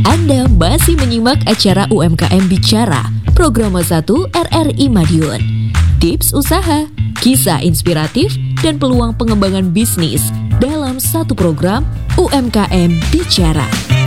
Anda masih menyimak acara UMKM Bicara, Program 1 RRI Madiun. Tips usaha, kisah inspiratif, dan peluang pengembangan bisnis dalam satu program UMKM Bicara.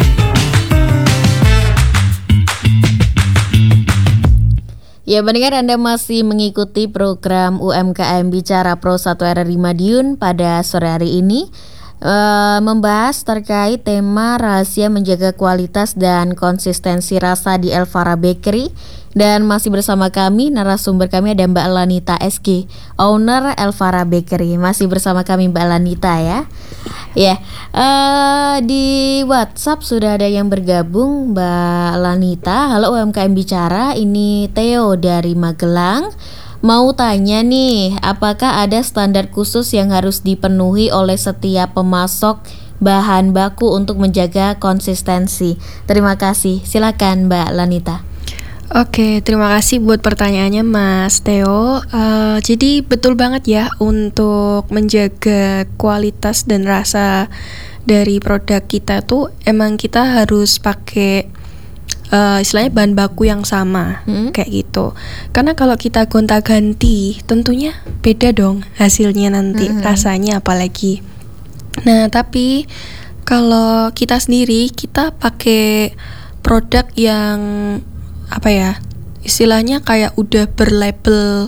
Ya, pendengar, Anda masih mengikuti program UMKM Bicara Pro 1 RRI Madiun pada sore hari ini. Membahas terkait tema rahasia menjaga kualitas dan konsistensi rasa di Elvara Bakery. Dan masih bersama kami, narasumber kami ada Mbak Lanita SG, owner Elvara Bakery. Masih bersama kami Mbak Lanita ya. Ya, di WhatsApp sudah ada yang bergabung, Mbak Lanita. Halo UMKM Bicara, ini Theo dari Magelang. Mau tanya nih, apakah ada standar khusus yang harus dipenuhi oleh setiap pemasok bahan baku untuk menjaga konsistensi? Terima kasih. Silakan Mbak Lanita. Oke, terima kasih buat pertanyaannya Mas Theo. Jadi betul banget ya, untuk menjaga kualitas dan rasa dari produk kita tuh emang kita harus pakai istilahnya bahan baku yang sama, kayak gitu. Karena kalau kita gonta-ganti, tentunya beda dong hasilnya nanti, rasanya apalagi. Nah, tapi kalau kita sendiri, kita pakai produk yang apa ya, istilahnya kayak udah berlabel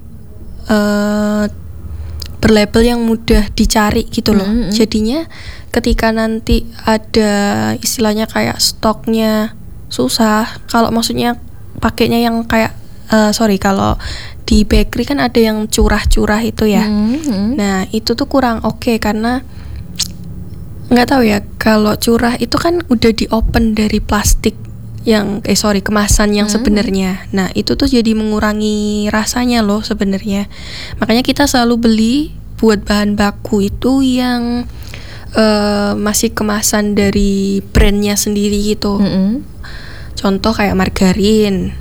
yang mudah dicari gitu loh. Jadinya ketika nanti ada istilahnya kayak stoknya susah, kalau maksudnya pakainya yang kayak kalau di bakery kan ada yang curah-curah itu ya. Nah, itu tuh kurang oke, karena nggak tahu ya, kalau curah itu kan udah di open dari plastik yang kemasan yang sebenarnya. Nah, itu tuh jadi mengurangi rasanya loh sebenarnya. Makanya kita selalu beli buat bahan baku itu yang masih kemasan dari brandnya sendiri gitu. Contoh kayak margarin,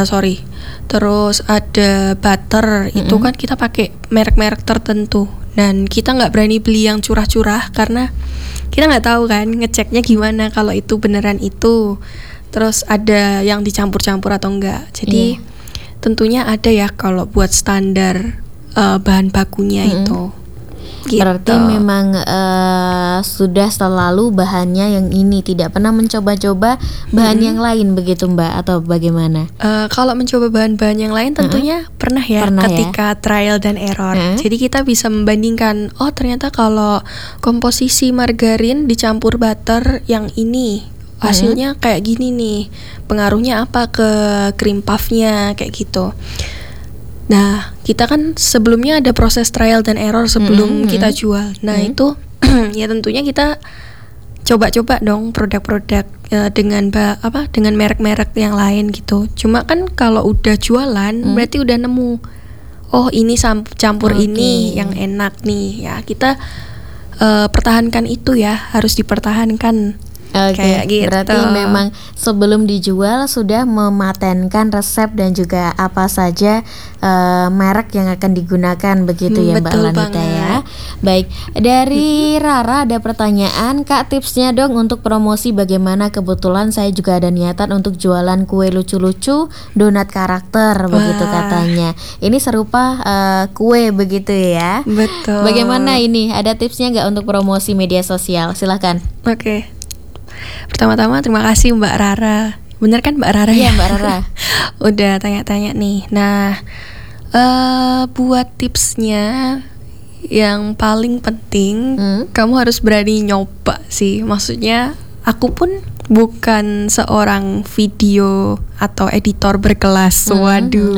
terus ada butter, itu kan kita pakai merek-merek tertentu. Dan kita nggak berani beli yang curah-curah karena kita nggak tahu kan ngeceknya gimana kalau itu beneran itu. Terus ada yang dicampur-campur atau enggak. Jadi tentunya ada ya kalau buat standar bahan bakunya itu. Gitu. Berarti memang sudah selalu bahannya yang ini, tidak pernah mencoba-coba bahan yang lain begitu Mbak, atau bagaimana? Kalau mencoba bahan-bahan yang lain tentunya pernah ya, ketika trial dan error. Jadi kita bisa membandingkan, oh ternyata kalau komposisi margarin dicampur butter yang ini hasilnya kayak gini nih, pengaruhnya apa ke cream puffnya, kayak gitu. Nah, kita kan sebelumnya ada proses trial dan error sebelum kita jual. Nah, itu ya tentunya kita coba-coba dong produk-produk dengan merek-merek yang lain gitu. Cuma kan kalau udah jualan berarti udah nemu, oh ini campur ini yang enak nih. Ya, kita pertahankan itu ya, harus dipertahankan. Kayak gitu. Berarti memang sebelum dijual sudah mematenkan resep dan juga apa saja merek yang akan digunakan begitu ya Mbak Lanita ya. Baik, dari Rara ada pertanyaan, Kak, tipsnya dong untuk promosi bagaimana, kebetulan saya juga ada niatan untuk jualan kue lucu-lucu donat karakter begitu katanya. Ini serupa kue begitu ya. Betul. Bagaimana ini? Ada tipsnya nggak untuk promosi media sosial? Silahkan. Oke. Pertama-tama terima kasih Mbak Rara. Bener kan Mbak Rara? Iya, Mbak Rara. Udah tanya-tanya nih. Nah, buat tipsnya yang paling penting, kamu harus berani nyoba sih. Maksudnya aku pun bukan seorang video atau editor berkelas. Waduh.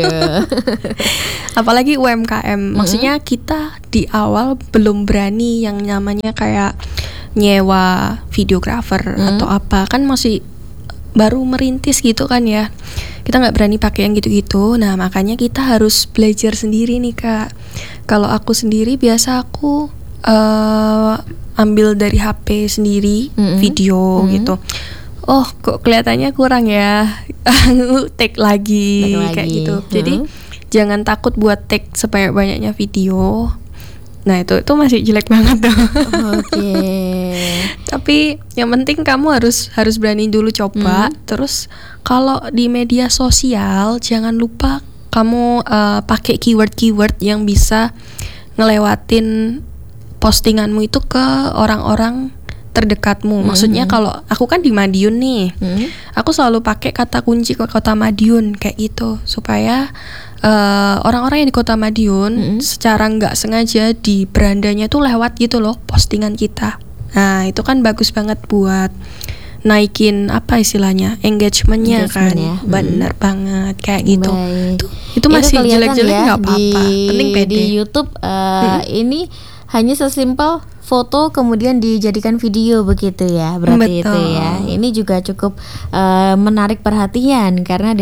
Apalagi UMKM. Maksudnya kita di awal belum berani yang namanya kayak nyewa videographer atau apa, kan masih baru merintis gitu kan ya, kita nggak berani pakai yang gitu-gitu. Nah, makanya kita harus belajar sendiri nih Kak. Kalau aku sendiri biasa aku ambil dari HP sendiri video gitu. Oh, kok kelihatannya kurang ya, take lagi kayak gitu. Jadi jangan takut buat take sebanyak-banyaknya video. Nah itu masih jelek banget tuh. Oke. Tapi yang penting kamu harus berani dulu coba. Terus kalau di media sosial jangan lupa kamu pakai keyword yang bisa ngelewatin postinganmu itu ke orang-orang terdekatmu. Maksudnya kalau aku kan di Madiun nih, aku selalu pakai kata kunci ke kota Madiun kayak gitu supaya orang-orang yang di kota Madiun secara nggak sengaja di berandanya tuh lewat gitu loh postingan kita. Nah itu kan bagus banget buat naikin apa istilahnya engagementnya kan. Ya. Bener banget kayak gitu. Baik. Itu masih jelek-jelek nggak apa-apa. Penting pede. Di YouTube ini hanya sesimpel foto kemudian dijadikan video begitu ya, berarti Betul. itu ya. Ini juga cukup menarik perhatian karena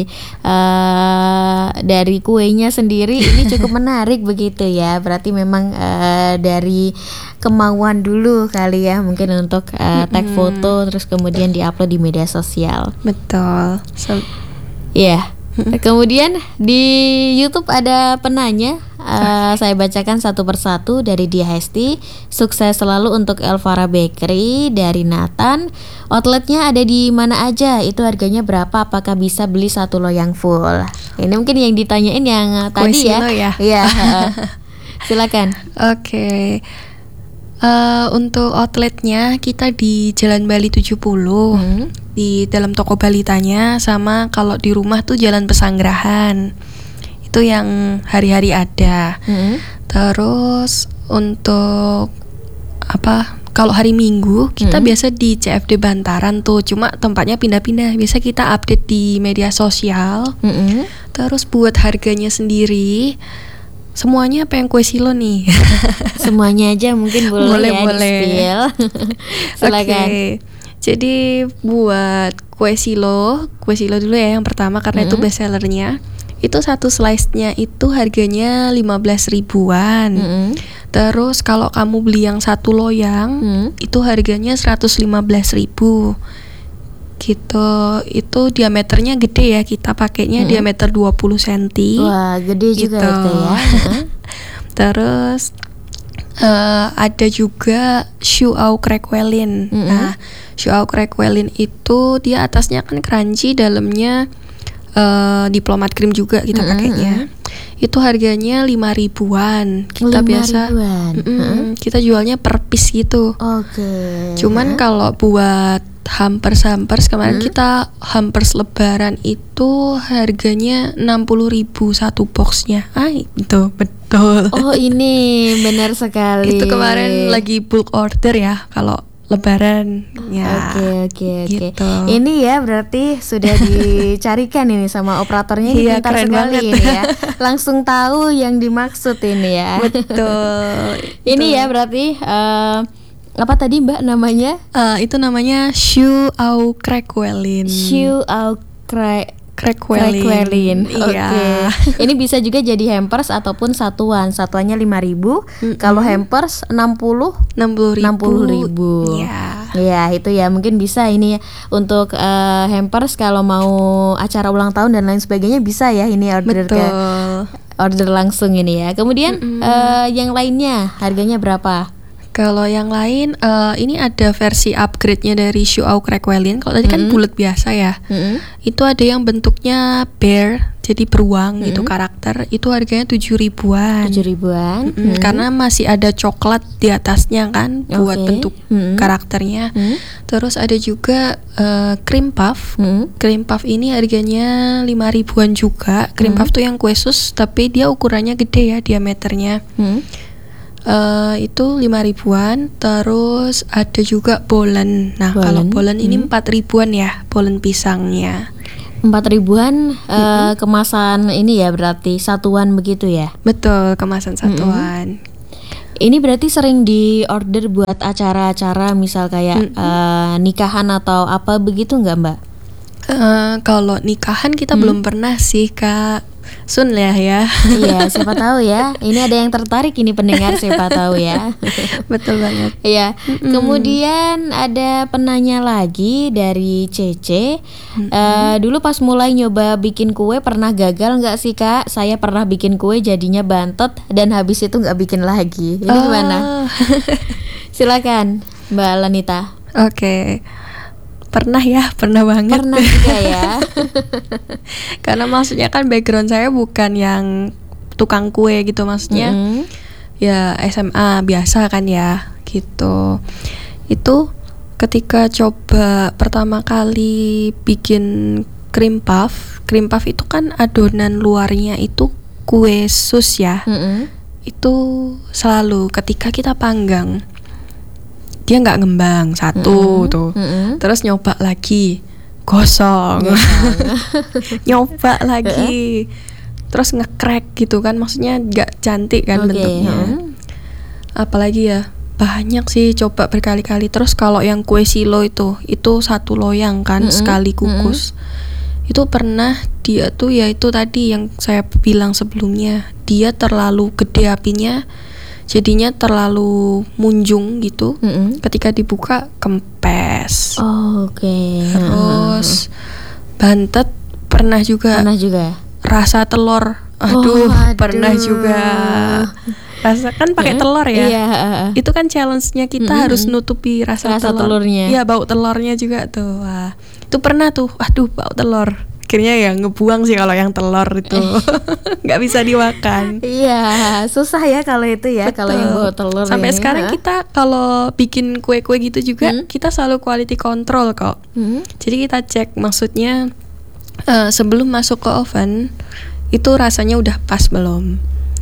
dari kuenya sendiri ini cukup menarik begitu ya. Berarti memang dari kemauan dulu kali ya mungkin untuk tag foto terus kemudian diupload di media sosial. Betul. Ya. Kemudian di YouTube ada penanya, saya bacakan satu persatu dari Dia Hesti. Sukses selalu untuk Elvara Bakery dari Nathan. Outletnya ada di mana aja? Itu harganya berapa? Apakah bisa beli satu loyang full? Ini mungkin yang ditanyain yang tadi ya. Iya. Silakan. Oke. Untuk outletnya kita di Jalan Bali 70 di dalam toko balitanya, sama kalau di rumah tuh Jalan Pesanggerahan itu yang hari-hari ada. Terus untuk apa, kalau hari Minggu kita biasa di CFD Bantaran tuh, cuma tempatnya pindah-pindah. Biasa kita update di media sosial. Terus buat harganya sendiri, semuanya apa yang kue silo nih? Semuanya aja mungkin boleh di-spill. Silakan. Okay. Jadi buat kue silo dulu ya yang pertama karena itu best sellernya. Itu satu slice-nya itu harganya 15 ribuan. Terus kalau kamu beli yang satu loyang itu harganya 115 ribu. Gitu. Itu diameternya gede ya, kita pakainya diameter 20 cm. Wah, gede juga gitu. itu ya. Terus ada juga Shu Au Craquelin. Nah, Shu Au Craquelin itu dia atasnya kan crunchy, dalamnya diplomat cream juga kita pakainya. Itu harganya 5 ribuan. Kita 5 biasa ribuan. Kita jualnya per piece gitu. Oke. Cuman kalau buat hampers kemarin kita hampers lebaran itu harganya 60.000 satu boxnya. Itu betul. Oh, ini benar sekali. Itu kemarin lagi bulk order ya kalau lebaran ya. Oke. Gitu. Ini ya berarti sudah dicarikan ini sama operatornya, ini Iya, pintar keren sekali banget. ini ya. Langsung tahu yang dimaksud ini ya. Betul. Ini ya berarti apa tadi Mbak namanya? Itu namanya Shu Au Craquelin. Shu Au Craquelin. Iya. Oke. Ini bisa juga jadi hampers ataupun satuan. Satuannya 5.000. Kalau hampers 60 ribu. Iya. Ya itu ya mungkin bisa ini ya. Untuk hampers kalau mau acara ulang tahun dan lain sebagainya bisa ya ini order langsung ini ya. Kemudian yang lainnya harganya berapa? Kalau yang lain ini ada versi upgrade-nya dari Shu Au Craquelin. Kalau tadi kan bulat biasa ya. Itu ada yang bentuknya bear, jadi beruang gitu karakter. Itu harganya 7 ribuan. 7 ribuan. Karena masih ada coklat di atasnya kan buat bentuk karakternya. Terus ada juga cream puff. Cream puff ini harganya 5 ribuan juga. Cream puff tuh yang kue sus tapi dia ukurannya gede ya diameternya. Itu 5 ribuan. Terus ada juga bolen. Nah, kalau bolen ini 4 ribuan ya, bolen pisangnya. 4 ribuan kemasan ini ya berarti satuan begitu ya? Betul, kemasan satuan. Ini berarti sering di order buat acara-acara misal kayak nikahan atau apa begitu nggak Mbak? Kalau nikahan kita belum pernah sih Kak. Sun lah ya. Iya, siapa tahu ya. Ini ada yang tertarik ini pendengar, siapa tahu ya. Betul banget. Iya. Kemudian ada penanya lagi dari Cece. Dulu pas mulai nyoba bikin kue pernah gagal nggak sih Kak? Saya pernah bikin kue jadinya bantet dan habis itu nggak bikin lagi. Ini gimana? Silakan Mbak Lanita. Oke. Pernah banget. Pernah juga ya. Karena maksudnya kan background saya bukan yang tukang kue gitu, maksudnya ya SMA biasa kan ya gitu. Itu ketika coba pertama kali bikin cream puff itu kan adonan luarnya itu kue sus ya. Itu selalu ketika kita panggang dia nggak ngembang satu tuh, terus nyoba lagi gosong. Nyoba lagi terus nge-crack gitu kan, maksudnya nggak cantik kan bentuknya. Apalagi ya banyak sih, coba berkali-kali. Terus kalau yang kue silo itu satu loyang kan sekali kukus. Itu pernah dia tuh ya itu tadi yang saya bilang sebelumnya, dia terlalu gede apinya, jadinya terlalu munjung gitu. Ketika dibuka kempes. Oke. Terus bantet pernah juga. Rasa telur. Aduh. Pernah juga. Rasa kan pakai telur ya. Iya. Itu kan challenge-nya kita harus nutupi rasa telurnya. Iya, bau telurnya juga tuh. Wah, itu pernah tuh. Aduh, bau telur. Akhirnya ya ngebuang sih kalau yang telur itu. Nggak bisa dimakan. Iya, susah ya kalau itu ya. Betul. Kalau yang bau telur. Sampai sekarang kita kalau bikin kue-kue gitu juga kita selalu quality control kok. Jadi kita cek, maksudnya sebelum masuk ke oven itu rasanya udah pas belum.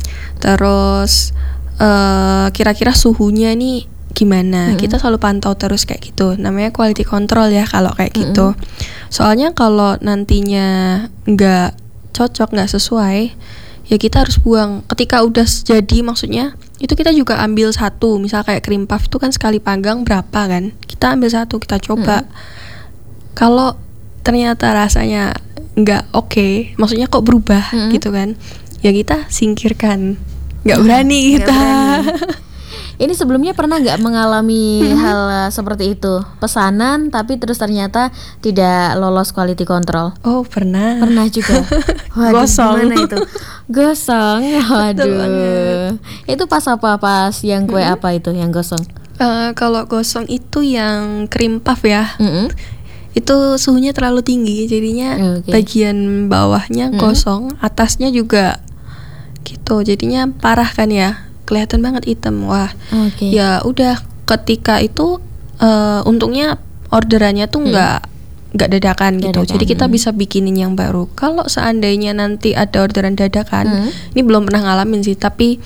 Terus kira-kira suhunya nih gimana. Kita selalu pantau terus kayak gitu. Namanya quality control ya kalau kayak gitu. Soalnya kalau nantinya nggak cocok, nggak sesuai, ya kita harus buang. Ketika udah jadi, maksudnya itu kita juga ambil satu. Misal kayak cream puff itu kan sekali panggang berapa kan, kita ambil satu, kita coba. Kalau ternyata rasanya nggak oke, maksudnya kok berubah gitu kan, ya kita singkirkan. Nggak berani kita. Ini sebelumnya pernah nggak mengalami hal seperti itu? Pesanan tapi terus ternyata tidak lolos quality control. Oh, pernah. Pernah juga. Waduh, gosong. Gimana itu? Gosong. Waduh. Itu pas apa? Pas yang kue apa itu yang gosong? Kalau gosong itu yang cream puff ya. Itu suhunya terlalu tinggi, jadinya bagian bawahnya gosong, atasnya juga gitu. Jadinya parah kan ya. Kelihatan banget hitam. Wah, ya udah ketika itu untungnya orderannya tuh nggak dadakan gitu. Jadi kita bisa bikinin yang baru. Kalau seandainya nanti ada orderan dadakan, ini belum pernah ngalamin sih, tapi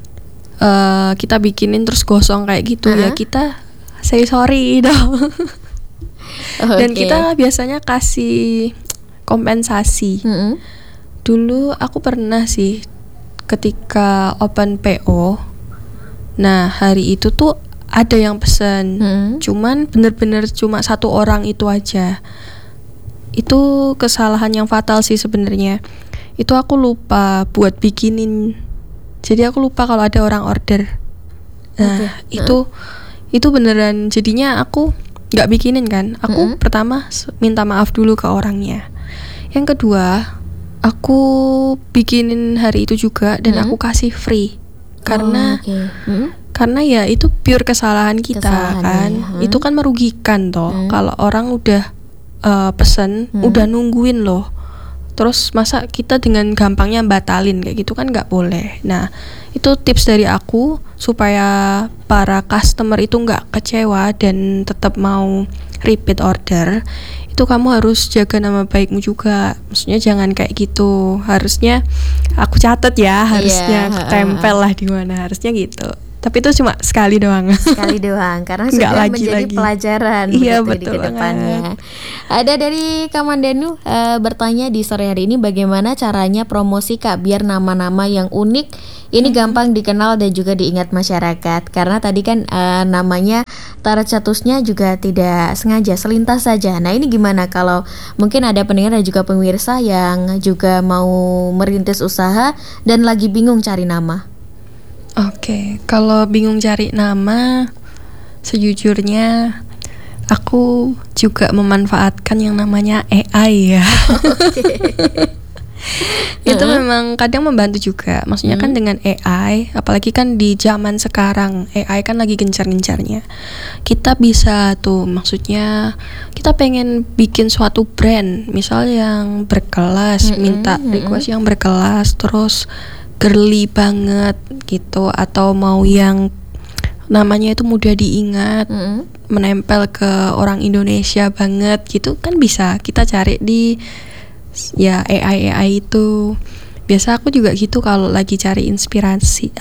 kita bikinin terus gosong kayak gitu, ya kita say sorry dong. Dan kita biasanya kasih kompensasi. Dulu aku pernah sih ketika open PO. Nah, hari itu tuh ada yang pesen. Cuman bener-bener cuma satu orang itu aja. Itu kesalahan yang fatal sih sebenarnya. Itu aku lupa buat bikinin. Jadi aku lupa kalau ada orang order. Nah, itu beneran, jadinya aku nggak bikinin kan. Aku pertama minta maaf dulu ke orangnya. Yang kedua, aku bikinin hari itu juga dan aku kasih free karena karena ya itu pure kesalahan kita kan. Itu kan merugikan toh kalau orang udah pesen, udah nungguin loh, terus masa kita dengan gampangnya batalin kayak gitu kan nggak boleh. Nah, itu tips dari aku supaya para customer itu nggak kecewa dan tetap mau repeat order. Itu kamu harus jaga nama baikmu juga. Maksudnya jangan kayak gitu. Harusnya aku catat ya, harusnya tempel lah di mana, harusnya gitu. Tapi itu cuma sekali doang. Sekali doang, karena Nggak sudah lagi. menjadi pelajaran Iya, begitu di betul kedepannya. Ada dari Kamandanu bertanya di sore hari ini, bagaimana caranya promosi Kak biar nama-nama yang unik ini gampang dikenal dan juga diingat masyarakat. Karena tadi kan namanya tercetusnya juga tidak sengaja, selintas saja. Nah ini gimana kalau mungkin ada pendengar dan juga pemirsa yang juga mau merintis usaha dan lagi bingung cari nama? Oke, kalau bingung cari nama, sejujurnya aku juga memanfaatkan yang namanya AI ya. Itu memang kadang membantu juga. Maksudnya kan dengan AI, apalagi kan di zaman sekarang AI kan lagi gencar-gencarnya. Kita bisa tuh, maksudnya kita pengen bikin suatu brand, misal yang berkelas, minta request yang berkelas, terus girly banget gitu, atau mau yang namanya itu mudah diingat, menempel ke orang Indonesia banget gitu kan, bisa kita cari di ya AI itu. Biasa aku juga gitu kalau lagi cari inspirasi.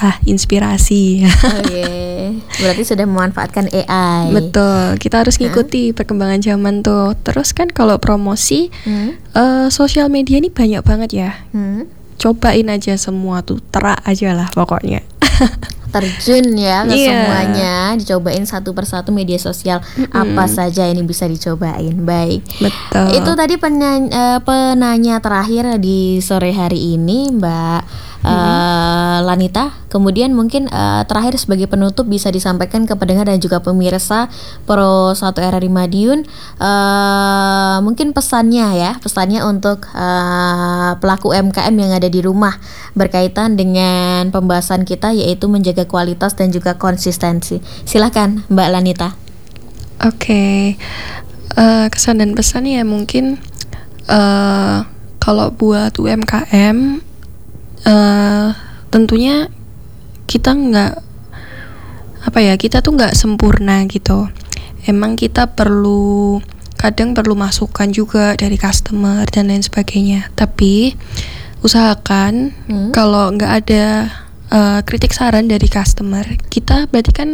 Berarti sudah memanfaatkan AI. Betul, kita harus ngikuti perkembangan zaman tuh. Terus kan kalau promosi sosial media ini banyak banget ya. Cobain aja semua tuh, terak aja lah pokoknya. Terjun ya ke semuanya, dicobain satu persatu media sosial apa saja ini bisa dicobain. Baik. Betul. Itu tadi penanya terakhir di sore hari ini, Mbak Lanita. Kemudian mungkin terakhir sebagai penutup bisa disampaikan ke pendengar dan juga pemirsa Pro 1 RRI Madiun, mungkin pesannya untuk pelaku UMKM yang ada di rumah berkaitan dengan pembahasan kita, yaitu menjaga kualitas dan juga konsistensi. Silakan Mbak Lanita. Oke. Kesan dan pesan ya mungkin kalau buat UMKM, tentunya kita kita tuh nggak sempurna gitu. Emang kita kadang perlu masukan juga dari customer dan lain sebagainya. Tapi usahakan kalau nggak ada kritik saran dari customer, kita berarti kan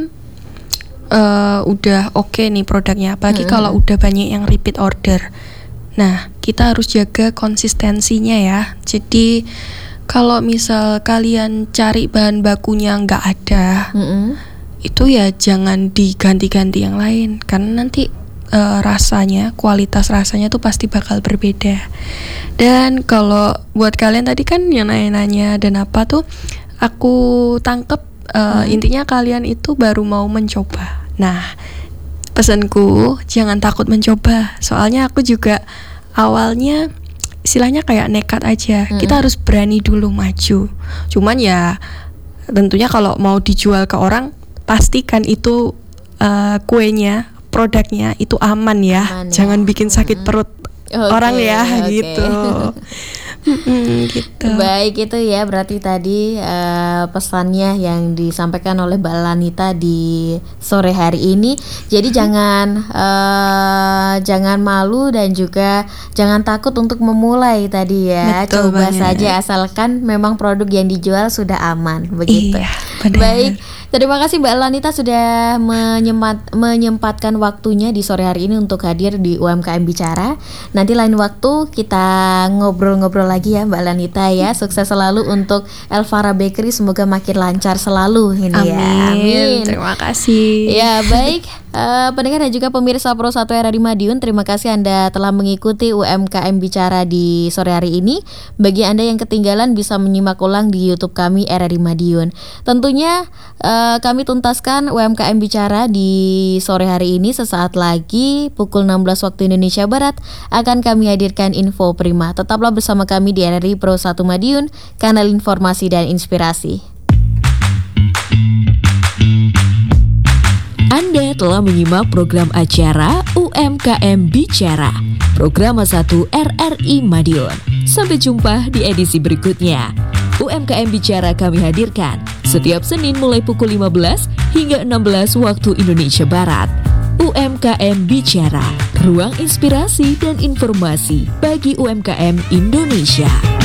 udah oke nih produknya. Apalagi kalau udah banyak yang repeat order. Nah, kita harus jaga konsistensinya ya. Jadi kalau misal kalian cari bahan bakunya nggak ada, itu ya jangan diganti-ganti yang lain, karena nanti kualitas rasanya tuh pasti bakal berbeda. Dan kalau buat kalian tadi kan yang nanya-nanya dan apa tuh, aku tangkep intinya kalian itu baru mau mencoba. Nah, pesanku jangan takut mencoba. Soalnya aku juga awalnya istilahnya kayak nekat aja. Kita harus berani dulu maju. Cuman ya tentunya kalau mau dijual ke orang, pastikan itu kuenya, produknya itu aman ya. Jangan bikin sakit perut orang ya gitu. Gitu. Baik, itu ya berarti tadi pesannya yang disampaikan oleh Mbak Lanita di sore hari ini. Jadi jangan malu dan juga jangan takut untuk memulai tadi ya. Betul Coba banget. saja asalkan memang produk yang dijual sudah aman, begitu. Iya, benar. Baik, terima kasih Mbak Lanita sudah menyempatkan waktunya di sore hari ini untuk hadir di UMKM Bicara. Nanti lain waktu kita ngobrol-ngobrol lagi ya Mbak Lanita ya. Sukses selalu untuk Elvara Bakery, semoga makin lancar selalu ini. Amin. Ya. Amin. Terima kasih. Ya baik, pendengar dan juga pemirsa Pro 1 RRI Madiun, terima kasih Anda telah mengikuti UMKM Bicara di sore hari ini. Bagi Anda yang ketinggalan bisa menyimak ulang di YouTube kami RRI Madiun. Tentunya kami tuntaskan UMKM Bicara di sore hari ini. Sesaat lagi pukul 16 waktu Indonesia Barat akan kami hadirkan info prima. Tetaplah bersama kami di RRI Pro 1 Madiun, kanal informasi dan inspirasi. Anda telah menyimak program acara UMKM Bicara, program 1 RRI Madiun. Sampai jumpa di edisi berikutnya. UMKM Bicara kami hadirkan setiap Senin mulai pukul 15 hingga 16 waktu Indonesia Barat. UMKM Bicara, ruang inspirasi dan informasi bagi UMKM Indonesia.